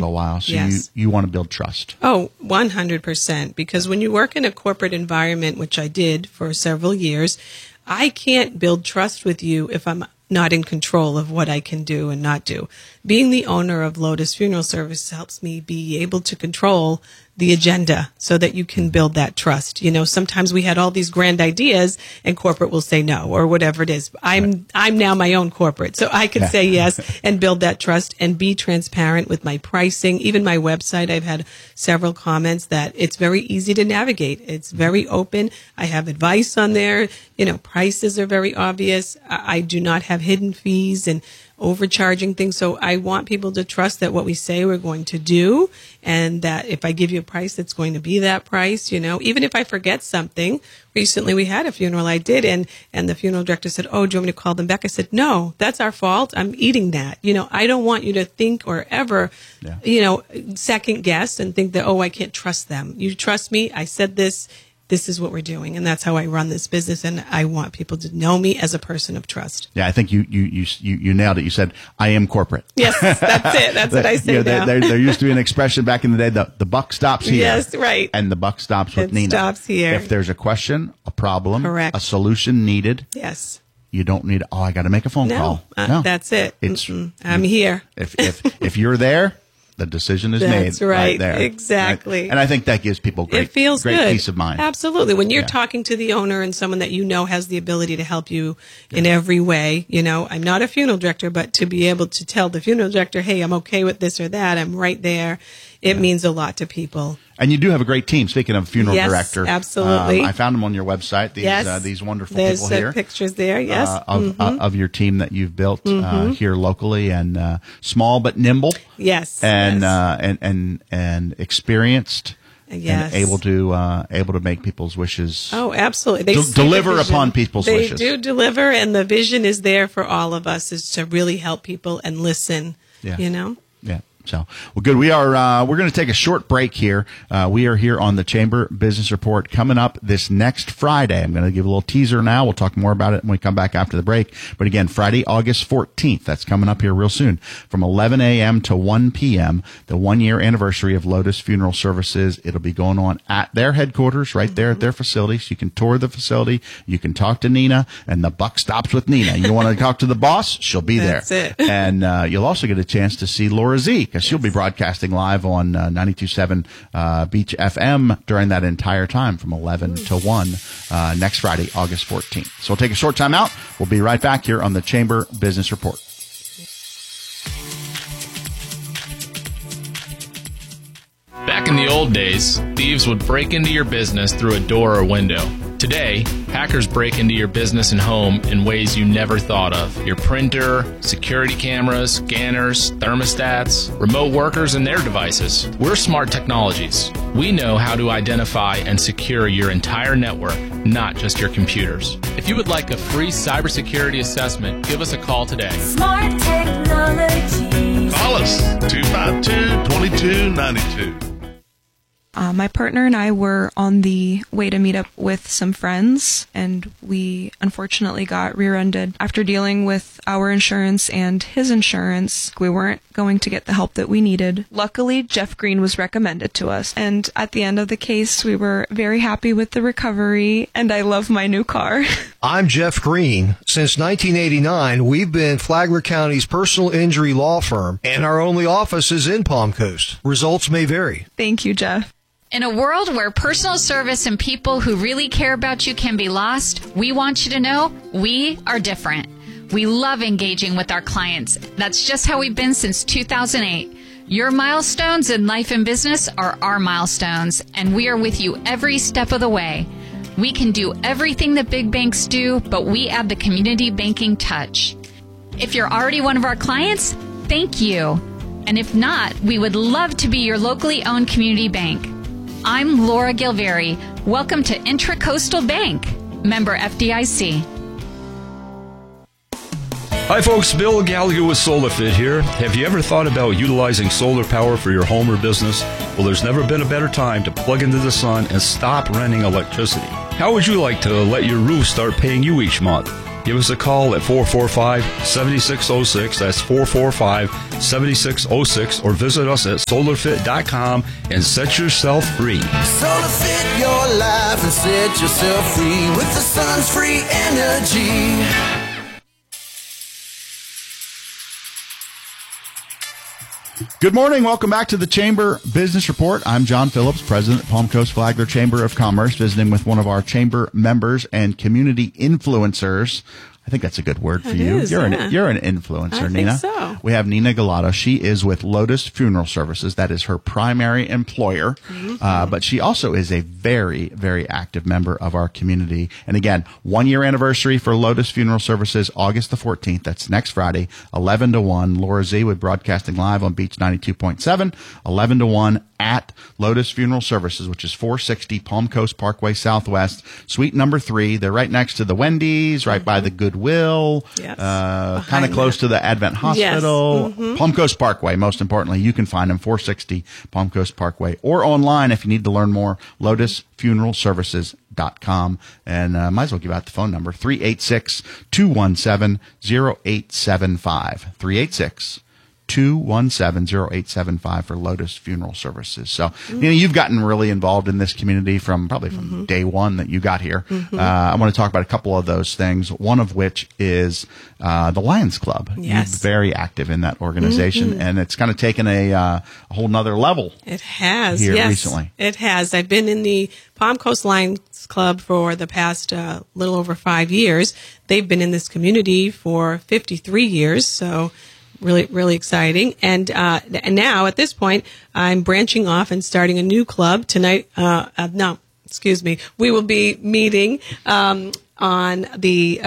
little while. So Yes. you want to build trust. Oh, 100%. Because when you work in a corporate environment, which I did for several years, I can't build trust with you if I'm not in control of what I can do and not do. Being the owner of Lotus Funeral Service helps me be able to control the agenda so that you can build that trust. You know, sometimes we had all these grand ideas and corporate will say no or whatever it is. I'm now my own corporate, so I can say yes and build that trust and be transparent with my pricing. Even my website, I've had several comments that it's very easy to navigate. It's very open. I have advice on there. You know, prices are very obvious. I do not have hidden fees and overcharging things. So I want people to trust that what we say we're going to do, and that if I give you a price, it's going to be that price. You know, even if I forget something. Recently we had a funeral I did, and the funeral director said, "Oh, do you want me to call them back?" I said, "No, that's our fault. I'm eating that." You know, I don't want you to think or ever, you know, second guess and think that, oh, I can't trust them. You trust me. I said this. This is what we're doing, and that's how I run this business. And I want people to know me as a person of trust. Yeah, I think you nailed it. You said, "I am corporate." Yes, that's it. That's what I say now. There used to be an expression back in the day: the buck stops here. Yes, right. And the buck stops with Nina. It stops here. If there's a question, a problem, Correct. a solution needed, Yes. you don't need. Oh, I got to make a phone call. No, that's it. It's I'm here. If you're there, the decision is made. That's right. There. Exactly. And I think that gives people great good. peace of mind. Absolutely. When you're talking to the owner and someone that you know has the ability to help you in every way, you know, I'm not a funeral director, but to be able to tell the funeral director, hey, I'm okay with this or that, I'm right there, it means a lot to people. And you do have a great team. Speaking of funeral director, absolutely. I found them on your website. These wonderful people here. There's pictures there. Yes, of your team that you've built here locally, and small but nimble. Yes, and experienced. Yes. And able to make people's wishes. Oh, absolutely. They deliver upon people's wishes. They do deliver, and the vision is there for all of us, is to really help people and listen. Yeah. You know. Yeah. So, well, good. We're going to take a short break here. We are here on the Chamber Business Report coming up this next Friday. I'm going to give a little teaser now. We'll talk more about it when we come back after the break. But again, Friday, August 14th. That's coming up here real soon from 11 a.m. to 1 p.m. The 1-year anniversary of Lotus Funeral Services. It'll be going on at their headquarters right there at their facility. So you can tour the facility. You can talk to Nina, and the buck stops with Nina. You want to talk to the boss? She'll be there. That's it. And you'll also get a chance to see Laura Z, because she'll be broadcasting live on 92.7 Beach FM during that entire time from 11 to 1 next Friday, August 14th. So we'll take a short time out. We'll be right back here on the Chamber Business Report. Back in the old days, thieves would break into your business through a door or window. Today, hackers break into your business and home in ways you never thought of. Your printer, security cameras, scanners, thermostats, remote workers, and their devices. We're Smart Technologies. We know how to identify and secure your entire network, not just your computers. If you would like a free cybersecurity assessment, give us a call today. Smart Technologies. Call us 252-2292. My partner and I were on the way to meet up with some friends, and we unfortunately got rear-ended. After dealing with our insurance and his insurance, we weren't going to get the help that we needed. Luckily, Jeff Green was recommended to us, and at the end of the case, we were very happy with the recovery, and I love my new car. I'm Jeff Green. Since 1989, we've been Flagler County's personal injury law firm, and our only office is in Palm Coast. Results may vary. Thank you, Jeff. In a world where personal service and people who really care about you can be lost, we want you to know we are different. We love engaging with our clients. That's just how we've been since 2008. Your milestones in life and business are our milestones, and we are with you every step of the way. We can do everything that big banks do, but we add the community banking touch. If you're already one of our clients, thank you. And if not, we would love to be your locally owned community bank. I'm Laura Gilveri. Welcome to Intracoastal Bank, member FDIC. Hi folks, Bill Gallagher with SolarFit here. Have you ever thought about utilizing solar power for your home or business? Well, there's never been a better time to plug into the sun and stop renting electricity. How would you like to let your roof start paying you each month? give us a call at 445-7606. That's 445-7606. Or visit us at solarfit.com and set yourself free. Solar Fit your life and set yourself free with the sun's free energy. Good morning. Welcome back to the Chamber Business Report. I'm John Phillips, President of Palm Coast Flagler Chamber of Commerce, visiting with one of our chamber members and community influencers. I think that's a good word for you. Is, you're yeah. you're an influencer, I think Nina. so. We have Nina Galato. She is with Lotus Funeral Services. That is her primary employer. Mm-hmm. But she also is a very, very active member of our community. And again, 1 year anniversary for Lotus Funeral Services, August the 14th. That's next Friday, 11 to 1. Laura Z with broadcasting live on Beach 92.7, 11 to 1 at Lotus Funeral Services, which is 460 Palm Coast Parkway Southwest, suite number 3. They're right next to the Wendy's, right by the Goodwill, Yes. kind of close to the Advent Hospital. Yes. Palm Coast Parkway, most importantly. You can find them, 460 Palm Coast Parkway, or online if you need to learn more, lotusfuneralservices.com. And might as well give out the phone number, 386-217-0875. 217-0875 for Lotus Funeral Services. So, you've gotten really involved in this community from day one that you got here. I want to talk about a couple of those things, one of which is the Lions Club. Yes. You're very active in that organization, and it's kind of taken a whole nother level. It has, here yes, recently. It has. I've been in the Palm Coast Lions Club for the past little over 5 years. They've been in this community for 53 years, so really, really exciting. And now at this point, I'm branching off and starting a new club tonight. We will be meeting on the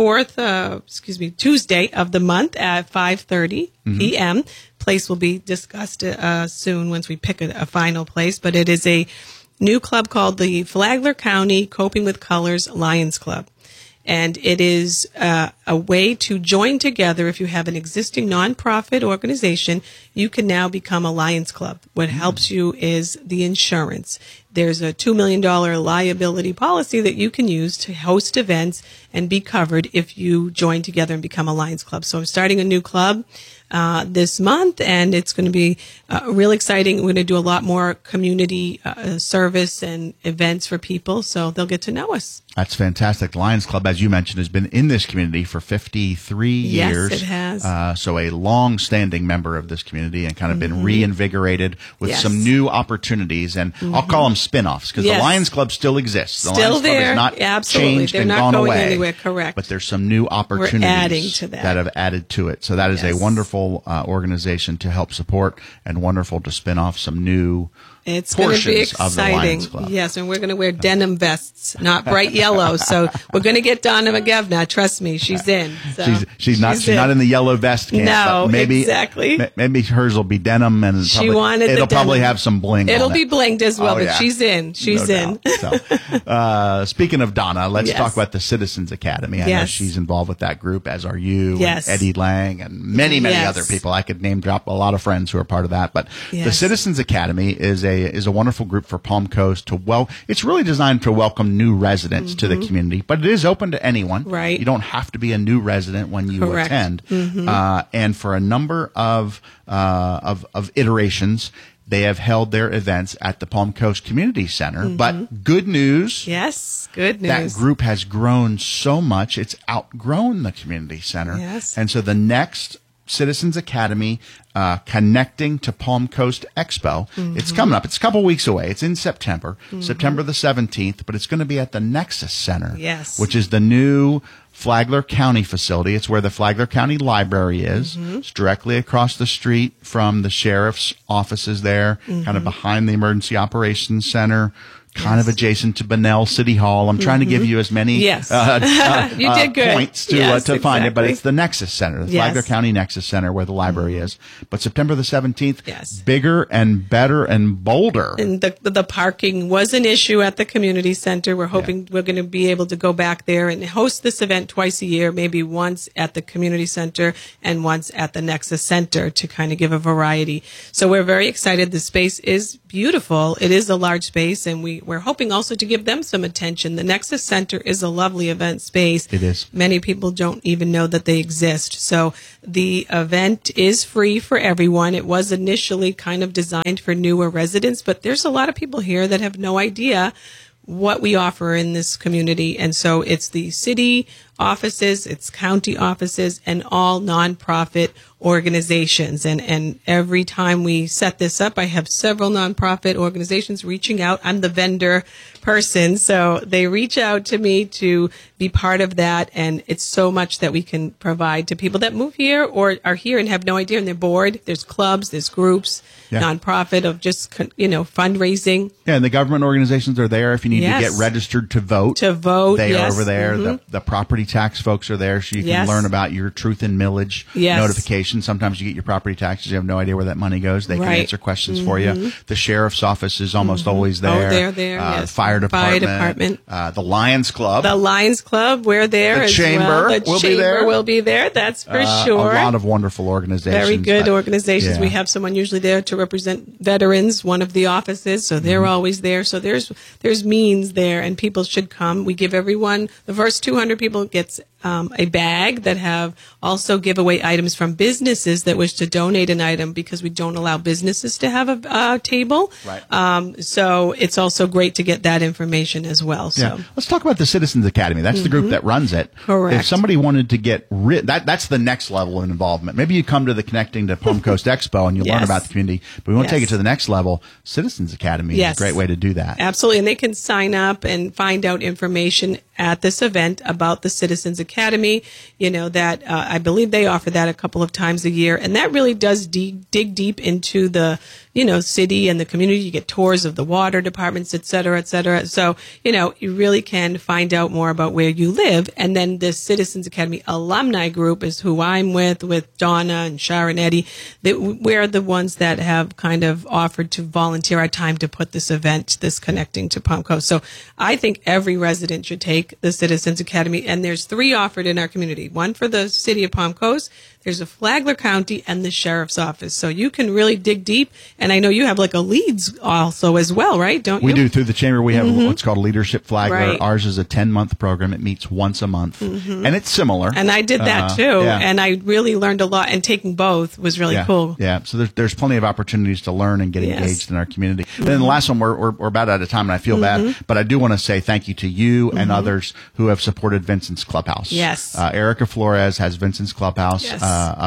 Tuesday of the month at 5:30 p.m. Place will be discussed soon once we pick a final place, but it is a new club called the Flagler County Coping with Colors Lions Club. And it is a way to join together. If you have an existing nonprofit organization, you can now become a Lions Club. What helps you is the insurance. There's a $2 million liability policy that you can use to host events and be covered if you join together and become a Lions Club. So I'm starting a new club this month, and it's going to be really exciting. We're going to do a lot more community service and events for people, so they'll get to know us. That's fantastic. The Lions Club, as you mentioned, has been in this community for 53 years. Yes, it has. So a long-standing member of this community and kind of been reinvigorated with Yes. some new opportunities. And I'll call them spin-offs because Yes. the Lions Club still exists. The Still Lions Club there. is not Absolutely. changed They're and not gone going away. anywhere, correct. But there's some new opportunities adding to that. have added to it. So that is Yes. a wonderful organization to help support and wonderful to spin off some new It's going to be portions of the exciting. Lions Club. Yes, and we're going to wear denim vests, not bright yellow. So we're going to get Donna McGevna. Trust me, she's in. So She's not in the yellow vest camp. No, but maybe, exactly. Maybe hers will be denim, and She wanted the it'll probably denim. have some bling. It'll on be it. blinged as well, Oh, but yeah. she's in. She's No in. doubt. So, speaking of Donna, let's Yes. talk about the Citizens Academy. I know Yes. she's involved with that group, as are you, Yes. and Eddie Lang, and many Yes. other people. I could name drop a lot of friends who are part of that. But the Yes. Citizens Academy is a wonderful group for Palm Coast it's really designed to welcome new residents to the community, but it is open to anyone. Right. You don't have to be a new resident when you Correct. attend. And for a number of iterations, they have held their events at the Palm Coast Community Center. But good news. Yes, good news. That group has grown so much, it's outgrown the community center. Yes. And so the next Citizens Academy Connecting to Palm Coast Expo, it's coming up. It's a couple weeks away. It's in September, September the 17th, but it's going to be at the Nexus Center, Yes. which is the new Flagler County facility. It's where the Flagler County Library is. It's directly across the street from the sheriff's offices there, kind of behind the Emergency Operations Center, kind of adjacent to Bunnell City Hall. I'm trying to give you as many Yes. You did good. points to Yes, find it, but exactly. it's the Nexus Center, the Yes. Flagler County Nexus Center where the library is. But September the 17th, Yes. bigger and better and bolder. And the parking was an issue at the community center. We're hoping we're going to be able to go back there and host this event twice a year, maybe once at the community center and once at the Nexus Center to kind of give a variety. So we're very excited. The space is beautiful. It is a large space, and we we're hoping also to give them some attention. The Nexus Center is a lovely event space. It is. Many people don't even know that they exist. So the event is free for everyone. It was initially kind of designed for newer residents, but there's a lot of people here that have no idea what we offer in this community. And so it's the city offices, it's county offices, and all nonprofit organizations. And every time we set this up, I have several nonprofit organizations reaching out. I'm the vendor person, so they reach out to me to be part of that. And it's so much that we can provide to people that move here or are here and have no idea and they're bored. There's clubs, there's groups, nonprofit of just, fundraising. Yeah, and the government organizations are there if you need to get registered to vote. They are over there. The property tax folks are there, so you can learn about your truth in millage notification. Sometimes you get your property taxes, you have no idea where that money goes. They can answer questions for you. The sheriff's office is almost always there. Oh, they're there. The fire department. The Lions Club. The Lions Club, we're there the as chamber well. The will chamber be there. will be there, that's for sure. A lot of wonderful organizations. Very good organizations. We have someone usually there to represent veterans, one of the offices, so they're always there. So there's means there, and people should come. We give everyone, the first 200 people gets a bag that have also giveaway items from businesses that wish to donate an item, because we don't allow businesses to have a table. Right. So it's also great to get that information as well. So let's talk about the Citizens Academy. That's the group that runs it. Correct. If somebody wanted to get that's the next level of involvement. Maybe you come to the Connecting to Palm Coast Expo and you learn about the community, but we want to take it to the next level. Citizens Academy is a great way to do that. Absolutely. And they can sign up and find out information at this event about the Citizens Academy, that I believe they offer that a couple of times a year. And that really does dig deep into the, city and the community. You get tours of the water departments, et cetera, et cetera. So, you really can find out more about where you live. And then the Citizens Academy alumni group is who I'm with Donna and Sharon Eddy. We're the ones that have kind of offered to volunteer our time to put this event, this Connecting to Palm Coast. So I think every resident should take the Citizens Academy. And there's 3 offered in our community. One for the city of Palm Coast. There's a Flagler County and the Sheriff's Office. So you can really dig deep. And I know you have like a Leads also as well, right? Don't you? We do. Through the chamber, we have what's called Leadership Flagler. Right. Ours is a 10-month program. It meets once a month. And it's similar. And I did that too. And I really learned a lot. And taking both was really cool. Yeah. So there's plenty of opportunities to learn and get engaged in our community. And then the last one, we're about out of time, and I feel bad. But I do want to say thank you to you and others who have supported Vincent's Clubhouse. Yes. Erica Flores has Vincent's Clubhouse. Yes.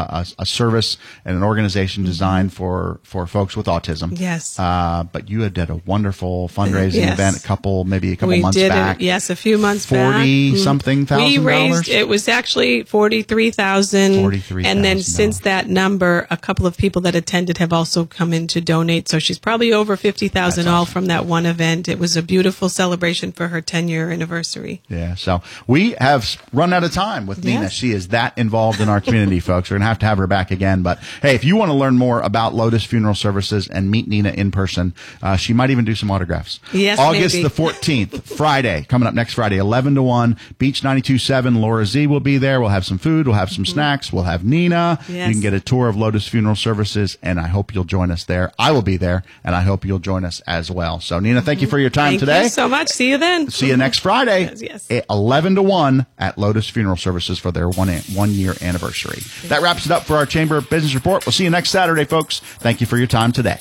A service and an organization designed for folks with autism. Yes. But you had did a wonderful fundraising event a couple months back. A few months back. 40-something thousand we raised, dollars? It was actually $43,000. $43,000. And then since that number, a couple of people that attended have also come in to donate. So she's probably over $50,000 all from that one event. It was a beautiful celebration for her 10-year anniversary. Yeah. So we have run out of time with Nina. She is that involved in our community, folks. We're going to have her back again. But hey, if you want to learn more about Lotus Funeral Services and meet Nina in person, she might even do some autographs. Yes, August maybe. the 14th, Friday, coming up next Friday, 11 to 1, Beach 92.7. Laura Z will be there. We'll have some food. We'll have some snacks. We'll have Nina. Yes. You can get a tour of Lotus Funeral Services, and I hope you'll join us there. I will be there, and I hope you'll join us as well. So, Nina, thank you for your time today. Thank you so much. See you then. See you next Friday, Yes. 11 to 1 at Lotus Funeral Services for their 1-year anniversary. That wraps it up for our Chamber of Business Report. We'll see you next Saturday, folks. Thank you for your time today.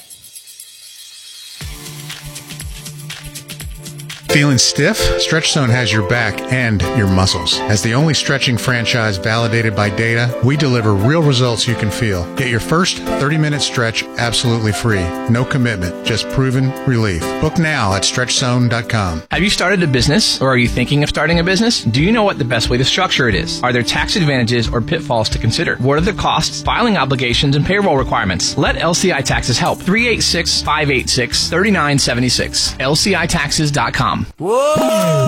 Feeling stiff? StretchZone has your back and your muscles. As the only stretching franchise validated by data, we deliver real results you can feel. Get your first 30-minute stretch absolutely free. No commitment, just proven relief. Book now at StretchZone.com. Have you started a business, or are you thinking of starting a business? Do you know what the best way to structure it is? Are there tax advantages or pitfalls to consider? What are the costs, filing obligations, and payroll requirements? Let LCI Taxes help. 386-586-3976. LCITaxes.com. Whoa!